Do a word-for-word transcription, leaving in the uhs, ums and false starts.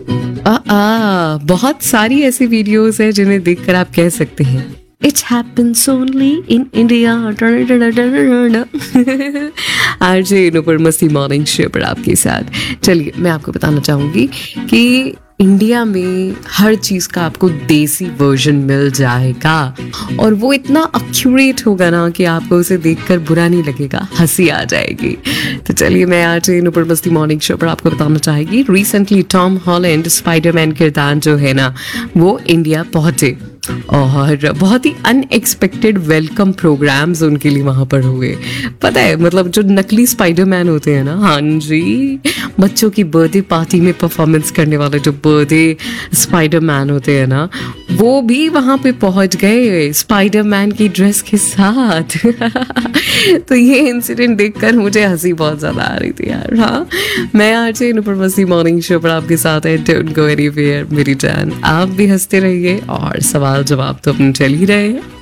आ, आ, बहुत सारी ऐसी वीडियोस हैं जिन्हें देखकर आप कह सकते हैं it happens only in India. RJ Nupur मस्ती मॉर्निंग शो पर आपके साथ। चलिए मैं आपको बताना चाहूँगी कि इंडिया में हर चीज़ का आपको देसी वर्जन मिल जाएगा और वो इतना एक्यूरेट होगा ना कि आपको उसे देखकर बुरा नहीं लगेगा, हंसी आ जाएगी। तो चलिए मैं आज नुपुर मस्ती मॉर्निंग शो पर आपको बताना चाहेगी रिसेंटली टॉम हॉलैंड स्पाइडरमैन किरदार जो है ना वो इंडिया पहुंचे और बहुत ही अनएक्सपेक्टेड वेलकम प्रोग्राम्स उनके लिए वहाँ पर हुए। पता है मतलब जो नकली स्पाइडरमैन होते हैं ना, हाँ जी, बच्चों की बर्थडे पार्टी में परफॉर्मेंस करने वाले जो बर्थडे स्पाइडरमैन होते हैं ना, वो भी वहाँ पे पहुँच गए स्पाइडरमैन की ड्रेस के साथ। तो ये इंसिडेंट देखकर मुझे हंसी बहुत ज़्यादा आ रही थी यार। हाँ, मैं आज नुपुर मस्ती मॉर्निंग शो पर आपके साथ है। डोंट गो एनीवेयर मेरी जान, आप भी हंसते रहिए और सवाल जवाब तो अपने चल ही रहे हैं।